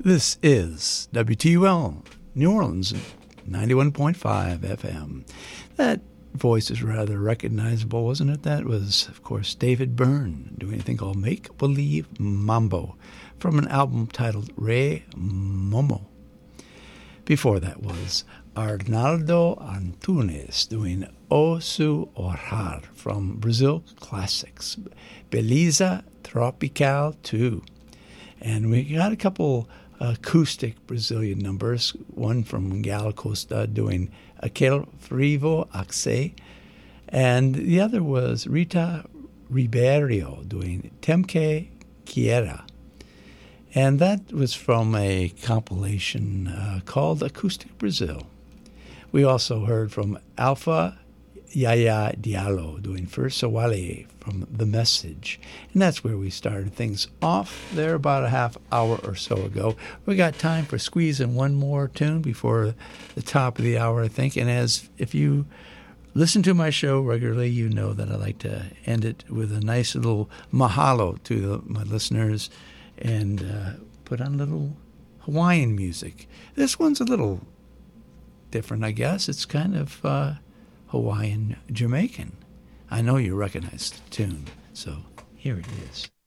This is WTUL, New Orleans, 91.5 FM. That voice is rather recognizable, wasn't it? That was, of course, David Byrne doing a thing called Make Believe Mambo from an album titled Re Momo. Before that was Arnaldo Antunes doing O Su Orar from Brazil Classics, Beleza Tropical 2. And we got a couple acoustic Brazilian numbers, one from Gal Costa doing Aquele Frivo Axe, and the other was Rita Ribeiro doing Temke Quiera. And that was from a compilation called Acoustic Brazil. We also heard from Alpha Yaya Diallo doing First Sawale from The Message. And that's where we started things off there about a half hour or so ago. We got time for squeezing one more tune before the top of the hour, I think. And if you listen to my show regularly, you know that I like to end it with a nice little mahalo to my listeners and put on a little Hawaiian music. This one's a little different, I guess. It's kind of Hawaiian Jamaican. I know you recognize the tune, so here it is.